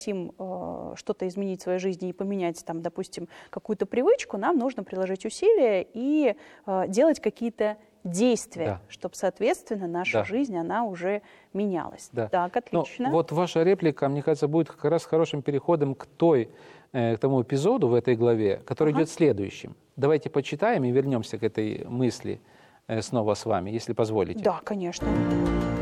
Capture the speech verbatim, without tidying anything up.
хотим э, что-то изменить в своей жизни и поменять, там, допустим, какую-то привычку, нам нужно приложить усилия и э, делать какие-то действия, да. чтобы, соответственно, наша да. жизнь, она уже менялась. Да. Так, отлично. Но вот ваша реплика, мне кажется, будет как раз хорошим переходом к, той, э, к тому эпизоду в этой главе, который ага. идет следующим. Давайте почитаем и вернемся к этой мысли э, снова с вами, если позволите. Да, конечно.